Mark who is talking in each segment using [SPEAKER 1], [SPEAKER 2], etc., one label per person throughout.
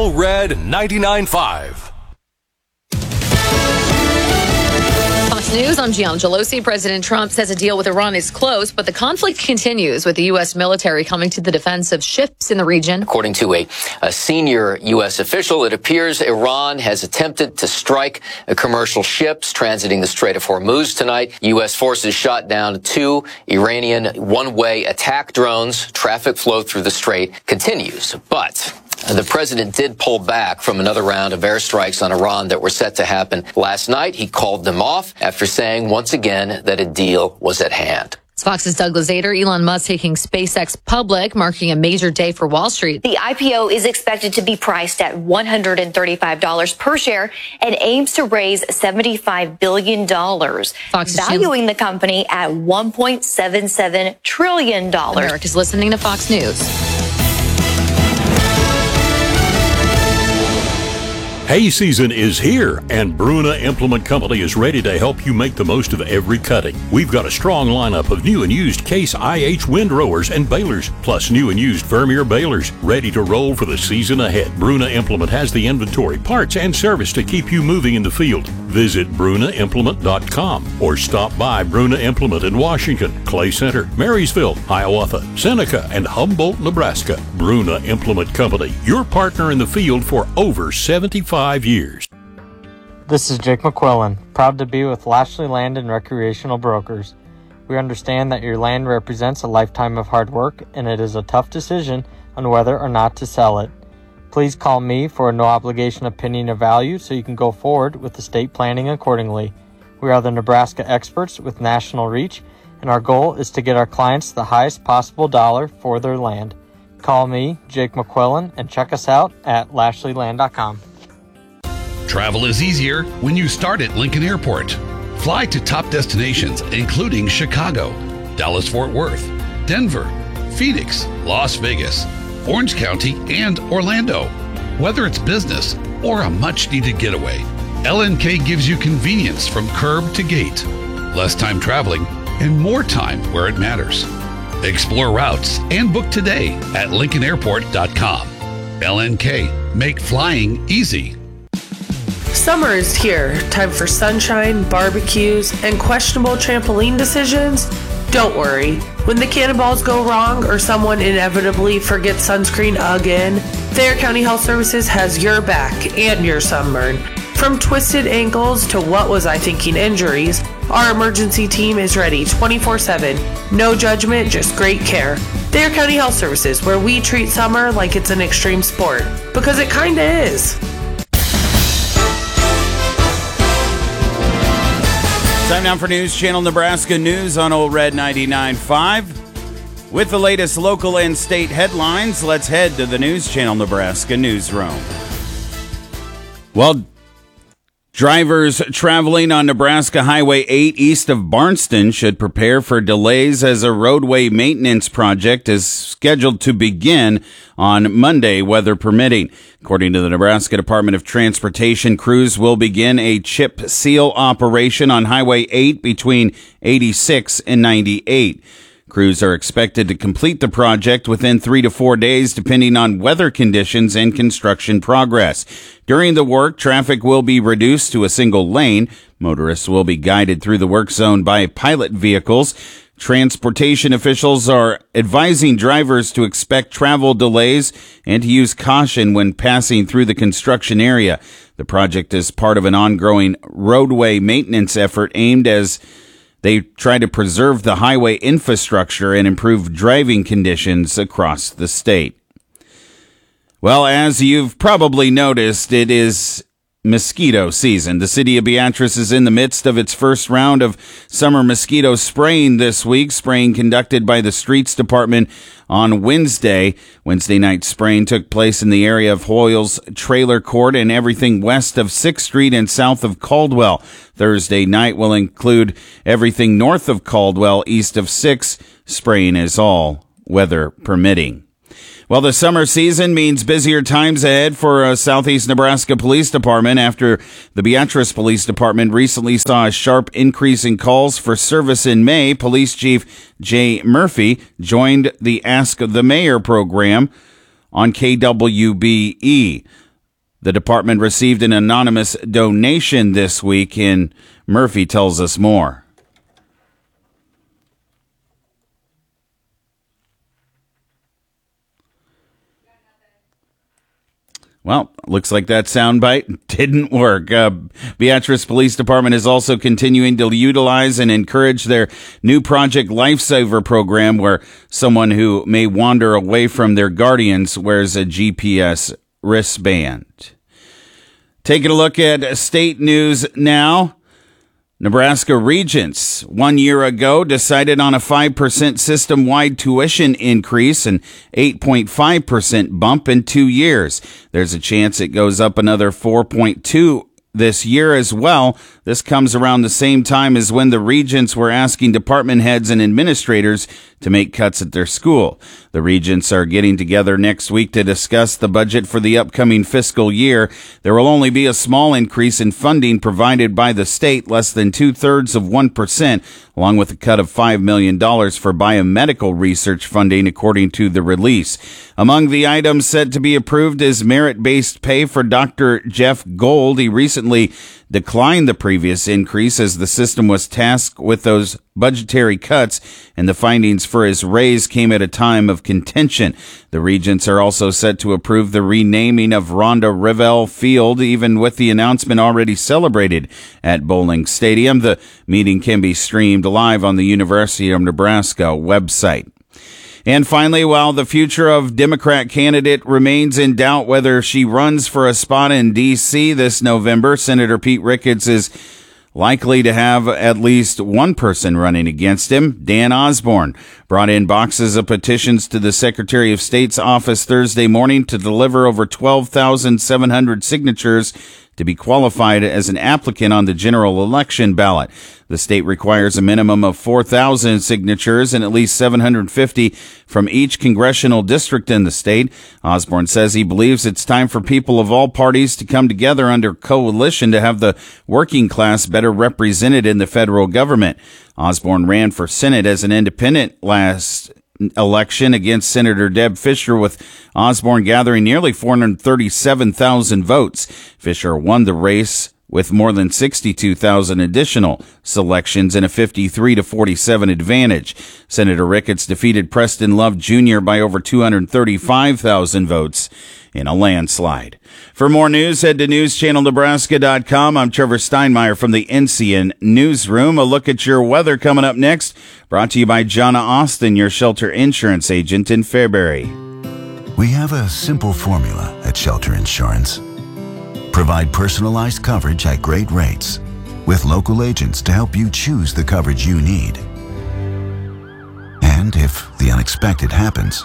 [SPEAKER 1] Old Red 99.5.
[SPEAKER 2] Fox News, I'm Gianna Gelosi. President Trump says a deal with Iran is close, but the conflict continues with the U.S. military coming to the defense of ships in the region.
[SPEAKER 3] According to a senior U.S. official, it appears Iran has attempted to strike commercial ships transiting the Strait of Hormuz tonight. U.S. forces shot down 2 Iranian one-way attack drones. Traffic flow through the strait continues, but the president did pull back from another round of airstrikes on Iran that were set to happen last night. He called them off after saying once again that a deal was at hand.
[SPEAKER 2] Fox's Douglas Zader. Elon Musk taking SpaceX public, marking a major day for Wall Street.
[SPEAKER 4] The IPO is expected to be priced at $135 per share and aims to raise $75 billion, valuing the company at $1.77 trillion.
[SPEAKER 2] America's listening to Fox News.
[SPEAKER 5] Hay season is here, and Bruna Implement Company is ready to help you make the most of every cutting. We've got a strong lineup of new and used Case IH windrowers and balers, plus new and used Vermeer balers, ready to roll for the season ahead. Bruna Implement has the inventory, parts, and service to keep you moving in the field. Visit brunaimplement.com or stop by Bruna Implement in Washington, Clay Center, Marysville, Hiawatha, Seneca, and Humboldt, Nebraska. Bruna Implement Company, your partner in the field for over 75 years.
[SPEAKER 6] This is Jake McQuillan, proud to be with Lashley Land and Recreational Brokers. We understand that your land represents a lifetime of hard work, and it is a tough decision on whether or not to sell it. Please call me for a no-obligation opinion or value so you can go forward with estate planning accordingly. We are the Nebraska experts with national reach, and our goal is to get our clients the highest possible dollar for their land. Call me, Jake McQuillan, and check us out at lashleyland.com.
[SPEAKER 7] Travel is easier when you start at Lincoln Airport. Fly to top destinations including Chicago, Dallas-Fort Worth, Denver, Phoenix, Las Vegas, Orange County, and Orlando. Whether it's business or a much-needed getaway, LNK gives you convenience from curb to gate, less time traveling, and more time where it matters. Explore routes and book today at LincolnAirport.com. LNK, make flying easy.
[SPEAKER 8] Summer is here. Time for sunshine, barbecues, and questionable trampoline decisions? Don't worry. When the cannonballs go wrong or someone inevitably forgets sunscreen again, Thayer County Health Services has your back and your sunburn. From twisted ankles to what was I thinking injuries, our emergency team is ready 24/7. No judgment, just great care. Thayer County Health Services, where we treat summer like it's an extreme sport. Because it kinda is.
[SPEAKER 9] Time now for News Channel Nebraska News on Old Red 99.5. With the latest local and state headlines, let's head to the News Channel Nebraska newsroom. Well, drivers traveling on Nebraska Highway 8 east of Barnston should prepare for delays as a roadway maintenance project is scheduled to begin on Monday, weather permitting. According to the Nebraska Department of Transportation, crews will begin a chip seal operation on Highway 8 between 86 and 98. Crews are expected to complete the project within 3 to 4 days, depending on weather conditions and construction progress. During the work, traffic will be reduced to a single lane. Motorists will be guided through the work zone by pilot vehicles. Transportation officials are advising drivers to expect travel delays and to use caution when passing through the construction area. The project is part of an ongoing roadway maintenance effort aimed as they try to preserve the highway infrastructure and improve driving conditions across the state. Well, as you've probably noticed, it is mosquito season. The city of Beatrice is in the midst of its first round of summer mosquito spraying this week. Spraying conducted by the Streets Department on Wednesday. Wednesday night spraying took place in the area of Hoyle's Trailer Court and everything west of 6th Street and south of Caldwell. Thursday night will include everything north of Caldwell, east of 6th. Spraying is all weather permitting. Well, the summer season means busier times ahead for Southeast Nebraska Police Department after the Beatrice Police Department recently saw a sharp increase in calls for service in May. Police Chief Jay Murphy joined the Ask the Mayor program on KWBE. The department received an anonymous donation this week, and Murphy tells us more. Well, looks like that soundbite didn't work. Beatrice Police Department is also continuing to utilize and encourage their new Project Lifesaver program, where someone who may wander away from their guardians wears a GPS wristband. Taking a look at state news now. Nebraska Regents 1 year ago decided on a 5% system-wide tuition increase and 8.5% bump in 2 years. There's a chance it goes up another 4.2% this year as well. This comes around the same time as when the Regents were asking department heads and administrators to make cuts at their school. The Regents are getting together next week to discuss the budget for the upcoming fiscal year. There will only be a small increase in funding provided by the state, less than 2/3%, along with a cut of $5 million for biomedical research funding, according to the release. Among the items set to be approved is merit-based pay for Dr. Jeff Gold. He recently declined the previous increase as the system was tasked with those budgetary cuts, and the findings for his raise came at a time of contention. The Regents are also set to approve the renaming of Rhonda Revelle Field, even with the announcement already celebrated at Bowling Stadium. The meeting can be streamed live on the University of Nebraska website. And finally, while the future of Democrat candidate remains in doubt whether she runs for a spot in D.C. this November, Senator Pete Ricketts is likely to have at least one person running against him. Dan Osborne brought in boxes of petitions to the Secretary of State's office Thursday morning to deliver over 12,700 signatures to be qualified as an applicant on the general election ballot. The state requires a minimum of 4,000 signatures and at least 750 from each congressional district in the state. Osborne says he believes it's time for people of all parties to come together under coalition to have the working class better represented in the federal government. Osborne ran for Senate as an independent last election against Senator Deb Fischer, with Osborne gathering nearly 437,000 votes. Fischer won the race with more than 62,000 additional selections and a 53-47 advantage. Senator Ricketts defeated Preston Love Jr. by over 235,000 votes in a landslide. For more news, head to newschannelnebraska.com. I'm Trevor Steinmeier from the NCN Newsroom. A look at your weather coming up next, brought to you by Jonna Austin, your shelter insurance agent in Fairbury.
[SPEAKER 10] We have a simple formula at Shelter Insurance. Provide personalized coverage at great rates with local agents to help you choose the coverage you need. And if the unexpected happens,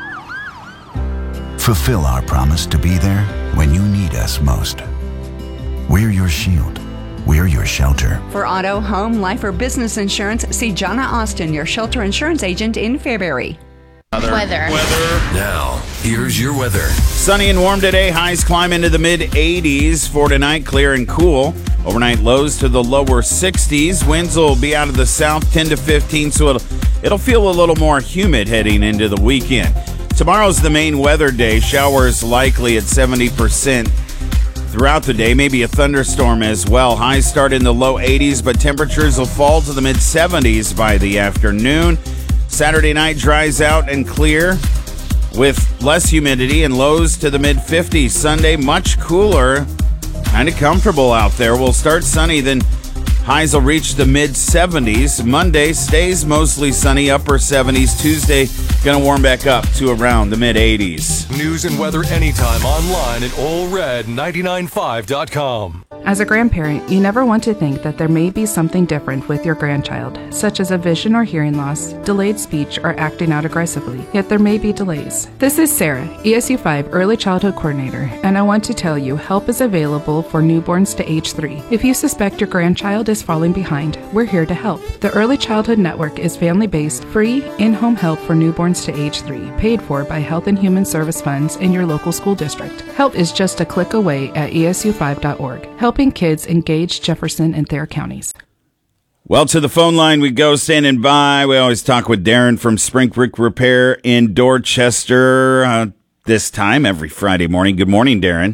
[SPEAKER 10] fulfill our promise to be there when you need us most. We're your shield. We're your shelter.
[SPEAKER 11] For auto, home, life, or business insurance, see Jonna Austin, your shelter insurance agent in Fairbury.
[SPEAKER 2] Weather.
[SPEAKER 1] Now, here's your weather.
[SPEAKER 9] Sunny and warm today. Highs climb into the mid-80s. For tonight, clear and cool. Overnight lows to the lower 60s. Winds will be out of the south 10 to 15, so it'll feel a little more humid heading into the weekend. Tomorrow's the main weather day. Showers likely at 70% throughout the day. Maybe a thunderstorm as well. Highs start in the low 80s, but temperatures will fall to the mid-70s by the afternoon. Saturday night dries out and clear with less humidity and lows to the mid-50s. Sunday, much cooler, kind of comfortable out there. We'll start sunny, then highs will reach the mid-70s. Monday stays mostly sunny, upper 70s. Tuesday, going to warm back up to around the mid-80s.
[SPEAKER 1] News and weather anytime online at allred995.com.
[SPEAKER 12] As a grandparent, you never want to think that there may be something different with your grandchild, such as a vision or hearing loss, delayed speech, or acting out aggressively. Yet there may be delays. This is Sarah, ESU 5 Early Childhood Coordinator, and I want to tell you help is available for newborns to age 3. If you suspect your grandchild is falling behind, we're here to help. The Early Childhood Network is family-based, free, in-home help for newborns to age 3, paid for by Health and Human Service funds in your local school district. Help is just a click away at esu5.org. Helping kids engage Jefferson and Thayer counties.
[SPEAKER 9] Well, to the phone line we go, standing by. We always talk with Darren from Spring Brick Repair in Dorchester this time every Friday morning. Good morning, Darren.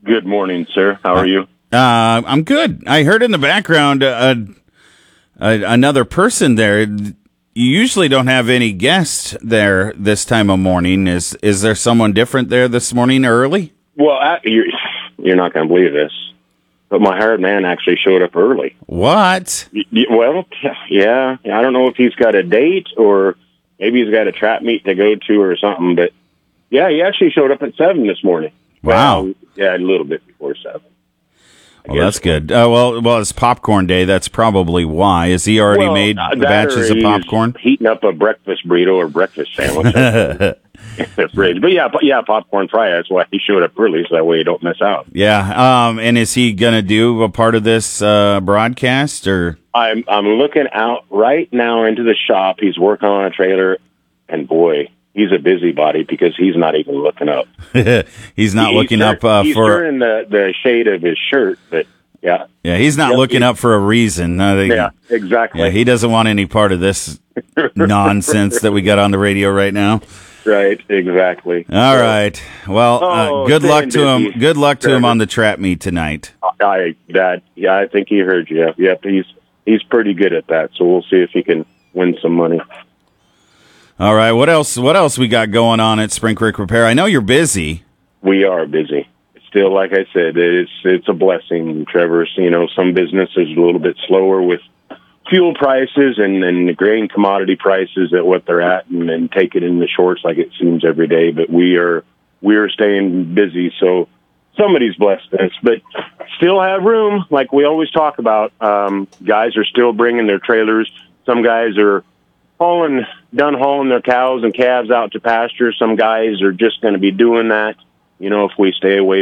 [SPEAKER 13] Good morning, sir. How are you?
[SPEAKER 9] I'm good. I heard in the background another person there. You usually don't have any guests there this time of morning. Is there someone different there this morning early?
[SPEAKER 13] Well, you're not going to believe this, but my hired man actually showed up early.
[SPEAKER 9] What?
[SPEAKER 13] Well, yeah. I don't know if he's got a date or maybe he's got a trap meet to go to or something, but yeah, he actually showed up at 7 this morning.
[SPEAKER 9] Wow.
[SPEAKER 13] Well, yeah, a little bit before 7.
[SPEAKER 9] Well, that's good. Well, it's popcorn day. That's probably why. Has he already made batches of popcorn?
[SPEAKER 13] Heating up a breakfast burrito or breakfast sandwich in the fridge. But yeah, popcorn fry. That's why he showed up early, so that way you don't miss out.
[SPEAKER 9] Yeah. And is he going to do a part of this broadcast, or?
[SPEAKER 13] I'm looking out right now into the shop. He's working on a trailer, and boy, he's a busybody because he's not even looking up.
[SPEAKER 9] He's not looking up
[SPEAKER 13] he's
[SPEAKER 9] for
[SPEAKER 13] turning the shade of his shirt, but yeah.
[SPEAKER 9] Yeah, he's not looking up for a reason.
[SPEAKER 13] Yeah, exactly.
[SPEAKER 9] Yeah, he doesn't want any part of this nonsense that we got on the radio right now.
[SPEAKER 13] Right, exactly.
[SPEAKER 9] All right. Well, good luck to him. Good luck to him on the trap meet tonight.
[SPEAKER 13] I think he heard you. Yep, he's pretty good at that. So we'll see if he can win some money.
[SPEAKER 9] All right. What else we got going on at Spring Creek Repair? I know you're busy.
[SPEAKER 13] We are busy. Still, like I said, it's a blessing, Trevor. You know, some business is a little bit slower with fuel prices and the grain commodity prices at what they're at, and take it in the shorts like it seems every day. But we are staying busy, so somebody's blessed us. But still have room, like we always talk about. Guys are still bringing their trailers. Some guys are done hauling their cows and calves out to pasture. Some guys are just going to be doing that, you know, if we stay away